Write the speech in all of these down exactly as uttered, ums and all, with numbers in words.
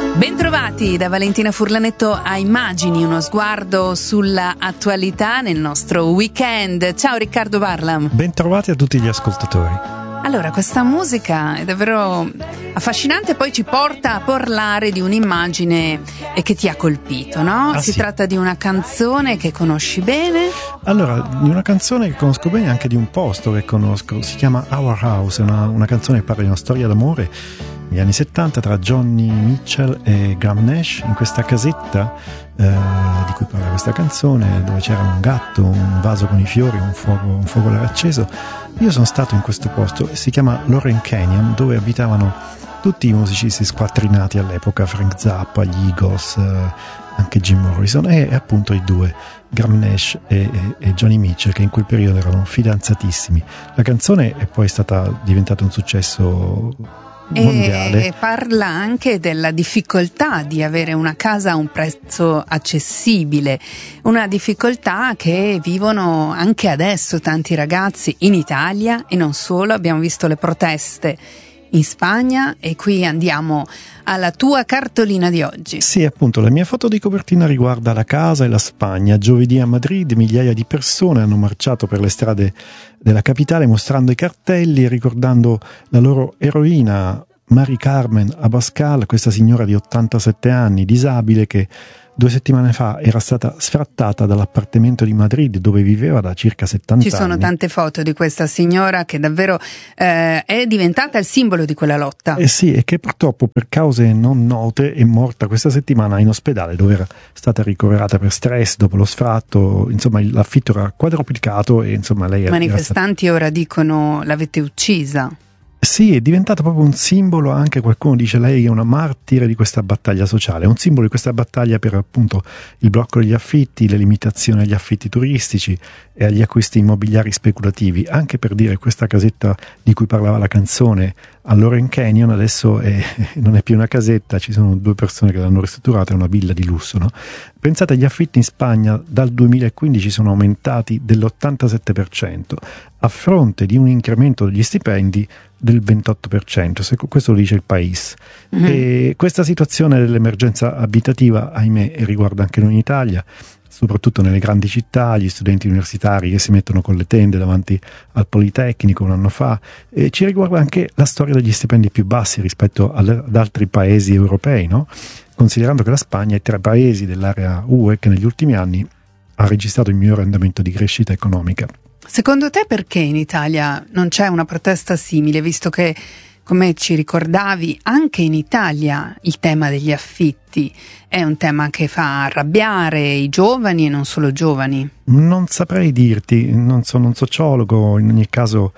Bentrovati da Valentina Furlanetto a Immagini, uno sguardo sulla attualità nel nostro weekend. Ciao Riccardo Barlam. Bentrovati a tutti gli ascoltatori. Allora, questa musica è davvero affascinante, poi ci porta a parlare di un'immagine che ti ha colpito, no? Ah, si sì. tratta di una canzone che conosci bene. Allora, di una canzone che conosco bene, anche di un posto che conosco, si chiama Our House, è una, una canzone che parla di una storia d'amore negli anni settanta tra Johnny Mitchell e Graham Nash, in questa casetta eh, di cui parla questa canzone, dove c'era un gatto, un vaso con i fiori, un fuoco, un fuoco acceso. Io sono stato in questo posto, si chiama Loren Canyon, dove abitavano tutti i musicisti squattrinati all'epoca, Frank Zappa, gli Eagles, eh, anche Jim Morrison e, e appunto i due, Graham Nash e, e, e Johnny Mitchell, che in quel periodo erano fidanzatissimi. La canzone è poi stata diventata un successo mondiale. E parla anche della difficoltà di avere una casa a un prezzo accessibile, una difficoltà che vivono anche adesso tanti ragazzi in Italia e non solo. Abbiamo visto le proteste in Spagna e qui andiamo alla tua cartolina di oggi. Sì, appunto, la mia foto di copertina riguarda la casa e la Spagna. Giovedì a Madrid migliaia di persone hanno marciato per le strade della capitale mostrando i cartelli e ricordando la loro eroina Mari Carmen Abascal, questa signora di ottantasette anni, disabile, che due settimane fa era stata sfrattata dall'appartamento di Madrid dove viveva da circa settanta anni. Ci sono tante foto di questa signora che davvero eh, è diventata il simbolo di quella lotta. Eh sì, e che purtroppo per cause non note è morta questa settimana in ospedale, dove era stata ricoverata per stress dopo lo sfratto. Insomma, l'affitto era quadruplicato e insomma lei I manifestanti stata... ora dicono l'avete uccisa. Sì, è diventato proprio un simbolo, anche qualcuno dice lei è una martire di questa battaglia sociale, è un simbolo di questa battaglia per appunto il blocco degli affitti, le limitazioni agli affitti turistici e agli acquisti immobiliari speculativi, anche per dire questa casetta di cui parlava la canzone a Loren Canyon adesso è, non è più una casetta, ci sono due persone che l'hanno ristrutturata, è una villa di lusso, no? Pensate, gli affitti in Spagna dal duemilaquindici sono aumentati dell'ottantasette per cento a fronte di un incremento degli stipendi del ventotto per cento, se questo lo dice il País. Mm-hmm. E questa situazione dell'emergenza abitativa, ahimè, riguarda anche noi in Italia, soprattutto nelle grandi città, gli studenti universitari che si mettono con le tende davanti al Politecnico un anno fa, e ci riguarda anche la storia degli stipendi più bassi rispetto ad altri paesi europei, no? Considerando che la Spagna è tra i paesi dell'area U E che negli ultimi anni ha registrato il miglior andamento di crescita economica. Secondo te perché in Italia non c'è una protesta simile, visto che, come ci ricordavi, anche in Italia il tema degli affitti è un tema che fa arrabbiare i giovani e non solo giovani? Non saprei dirti, non sono un sociologo, in ogni caso...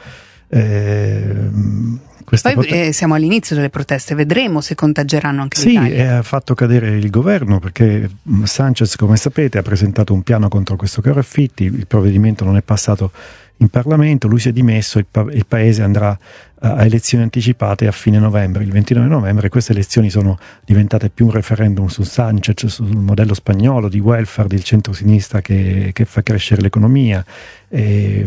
Eh, Poi prote- eh, siamo all'inizio delle proteste, vedremo se contageranno anche sì, l'Italia. Sì, ha fatto cadere il governo perché Sanchez, come sapete, ha presentato un piano contro questo caro affitti, il provvedimento non è passato in Parlamento, lui si è dimesso, il, pa- il paese andrà a elezioni anticipate a fine novembre, il ventinove novembre. Queste elezioni sono diventate più un referendum su Sanchez, sul modello spagnolo di welfare del centro-sinistra che, che fa crescere l'economia, e,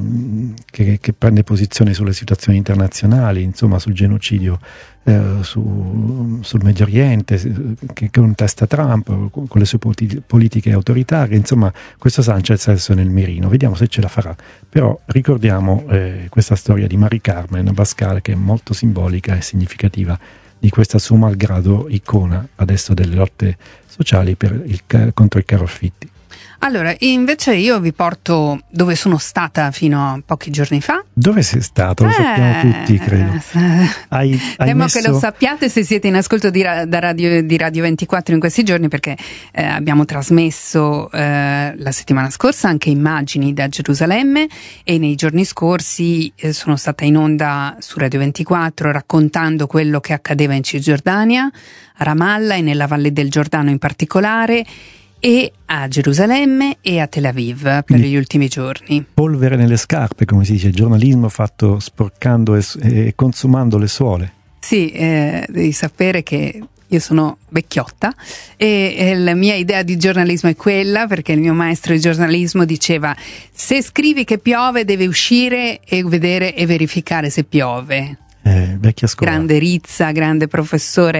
che, che prende posizione sulle situazioni internazionali, insomma sul genocidio eh, su, sul Medio Oriente, che contesta Trump con, con le sue politi- politiche autoritarie. Insomma, questo Sanchez adesso è nel mirino, vediamo se ce la farà. Però ricordiamo eh, questa storia di Mari Carmen Abascal, che è molto simbolica e significativa di questa suo malgrado icona adesso delle lotte sociali per il, contro i caro affitti. Allora, invece io vi porto dove sono stata fino a pochi giorni fa. Dove sei stato? Lo eh, sappiamo tutti, credo. Hai, hai Temo messo... che lo sappiate se siete in ascolto di, da radio, di Radio ventiquattro in questi giorni, perché eh, abbiamo trasmesso eh, la settimana scorsa anche immagini da Gerusalemme, e nei giorni scorsi eh, sono stata in onda su Radio ventiquattro raccontando quello che accadeva in Cisgiordania, a Ramallah e nella Valle del Giordano in particolare, e a Gerusalemme e a Tel Aviv per Quindi, gli ultimi giorni. Polvere nelle scarpe, come si dice, giornalismo fatto sporcando e, e consumando le suole. Sì, eh, devi sapere che io sono vecchiotta e, e la mia idea di giornalismo è quella, perché il mio maestro di giornalismo diceva: se scrivi che piove devi uscire e vedere e verificare se piove. Eh, vecchia scuola. Grande Rizza, grande professore.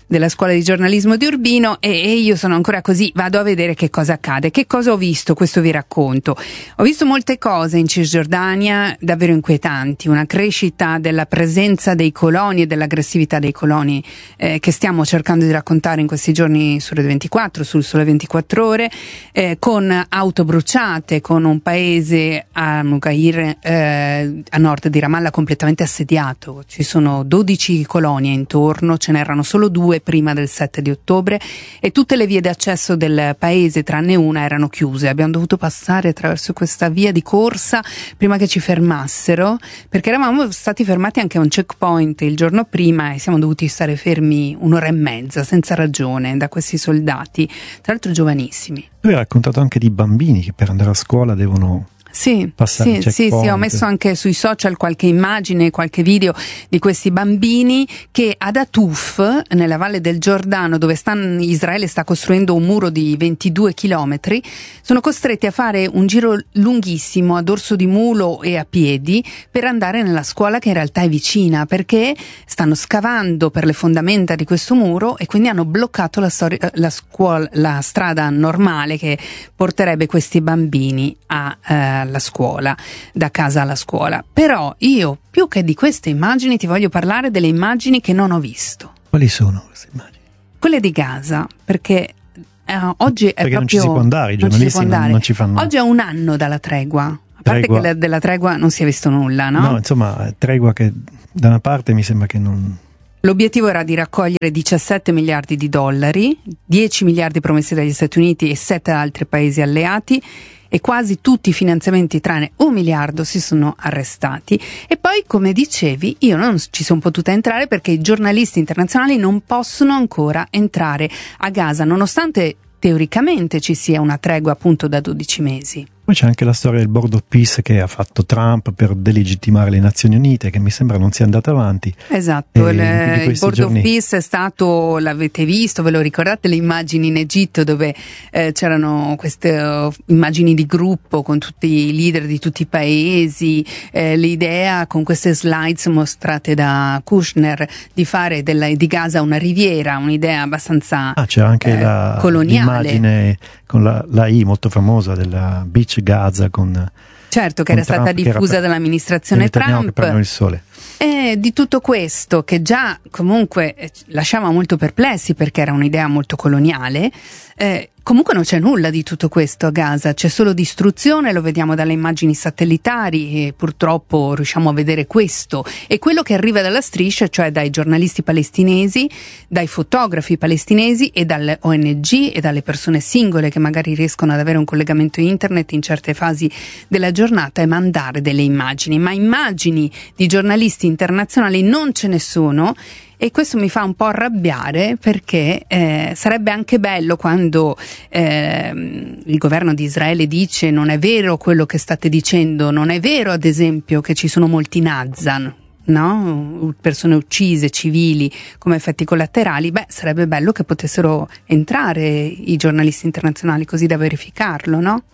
della scuola di giornalismo di Urbino e, e io sono ancora così, vado a vedere che cosa accade. Che cosa ho visto? Questo vi racconto. Ho visto molte cose in Cisgiordania davvero inquietanti, una crescita della presenza dei coloni e dell'aggressività dei coloni eh, che stiamo cercando di raccontare in questi giorni su Rete ventiquattro, sul Sole ventiquattro Ore, eh, con auto bruciate, con un paese a Mugair, eh, a nord di Ramallah, completamente assediato. Ci sono dodici colonie intorno, ce n'erano solo due prima del sette di ottobre e tutte le vie d'accesso del paese, tranne una, erano chiuse. Abbiamo dovuto passare attraverso questa via di corsa prima che ci fermassero, perché eravamo stati fermati anche a un checkpoint il giorno prima e siamo dovuti stare fermi un'ora e mezza senza ragione da questi soldati, tra l'altro giovanissimi. Tu hai raccontato anche di bambini che per andare a scuola devono Sì, sì, sì, sì, ho messo anche sui social qualche immagine, qualche video di questi bambini che ad Atuf, nella valle del Giordano, dove stanno, Israele sta costruendo un muro di ventidue chilometri, sono costretti a fare un giro lunghissimo a dorso di mulo e a piedi per andare nella scuola che in realtà è vicina, perché stanno scavando per le fondamenta di questo muro e quindi hanno bloccato la, storia, la, scuola, la strada normale che porterebbe questi bambini a eh, alla scuola, da casa alla scuola. Però io, più che di queste immagini, ti voglio parlare delle immagini che non ho visto. Quali sono queste immagini? Quelle di Gaza, perché eh, oggi è perché proprio... non ci si può andare, i giornalisti non, non, non ci fanno... Oggi è un anno dalla tregua. A parte tregua. che la, della tregua non si è visto nulla, no? No, insomma, tregua che da una parte mi sembra che non... L'obiettivo era di raccogliere diciassette miliardi di dollari, dieci miliardi promessi dagli Stati Uniti e sette altri paesi alleati, e quasi tutti i finanziamenti tranne un miliardo si sono arrestati. E poi, come dicevi, io non ci sono potuta entrare perché i giornalisti internazionali non possono ancora entrare a Gaza, nonostante teoricamente ci sia una tregua appunto da dodici mesi. Poi c'è anche la storia del Board of Peace che ha fatto Trump per delegittimare le Nazioni Unite, che mi sembra non sia andata avanti. Esatto, il, il Board giorni... of Peace è stato, l'avete visto, ve lo ricordate, le immagini in Egitto dove eh, c'erano queste uh, immagini di gruppo con tutti i leader di tutti i paesi, eh, l'idea con queste slides mostrate da Kushner di fare della, di Gaza una riviera, un'idea abbastanza ah, c'era anche eh, la, coloniale. L'immagine con la, la I molto famosa della Beach Gaza con certo che con era stata Trump, diffusa era, dall'amministrazione Trump, che prendono il sole. E di tutto questo, che già comunque eh, lasciava molto perplessi perché era un'idea molto coloniale, eh, comunque non c'è nulla di tutto questo a Gaza, c'è solo distruzione, lo vediamo dalle immagini satellitari e purtroppo riusciamo a vedere questo e quello che arriva dalla striscia, cioè dai giornalisti palestinesi, dai fotografi palestinesi e dalle O N G e dalle persone singole che magari riescono ad avere un collegamento internet in certe fasi della giornata e mandare delle immagini, ma immagini di giornalisti internazionali non ce ne sono. E questo mi fa un po' arrabbiare perché eh, sarebbe anche bello quando eh, il governo di Israele dice non è vero quello che state dicendo, non è vero ad esempio che ci sono molti Nazan, no? Persone uccise, civili come effetti collaterali. Beh, sarebbe bello che potessero entrare i giornalisti internazionali così da verificarlo, no?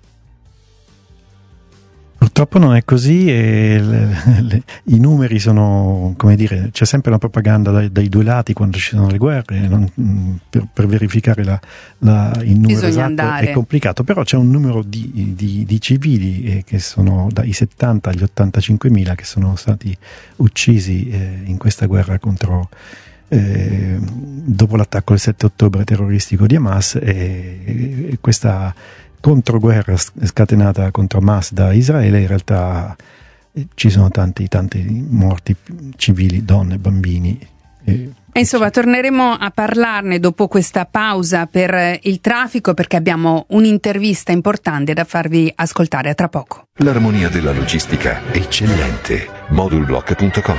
Purtroppo non è così e le, le, i numeri sono, come dire, c'è sempre una propaganda dai, dai due lati quando ci sono le guerre, non, per, per verificare la, la, il numero Bisogna esatto andare. È complicato, però c'è un numero di, di, di civili eh, che sono dai settanta agli ottantacinquemila che sono stati uccisi eh, in questa guerra contro eh, dopo l'attacco del sette ottobre terroristico di Hamas e, e questa controguerra scatenata contro Hamas da Israele, in realtà eh, ci sono tanti tanti morti civili, donne, bambini. E, e insomma, torneremo a parlarne dopo questa pausa per il traffico, perché abbiamo un'intervista importante da farvi ascoltare. A tra poco. L'armonia della logistica eccellente. Modulblock punto com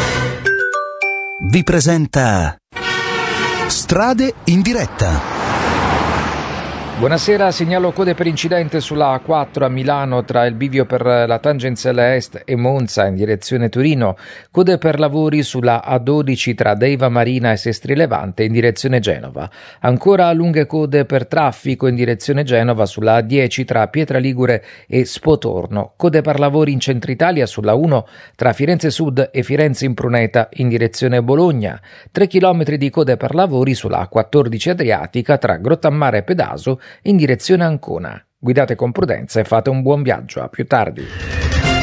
vi presenta Strade in diretta. Buonasera, segnalo code per incidente sulla A quattro a Milano tra il bivio per la tangenziale est e Monza in direzione Torino, code per lavori sulla A dodici tra Deiva Marina e Sestri Levante in direzione Genova, ancora lunghe code per traffico in direzione Genova sulla A dieci tra Pietraligure e Spotorno, code per lavori in centro Italia sulla uno tra Firenze Sud e Firenze Impruneta in direzione Bologna, tre chilometri di code per lavori sulla A quattordici Adriatica tra Grottammare e Pedaso in direzione Ancona. Guidate con prudenza e fate un buon viaggio. A più tardi.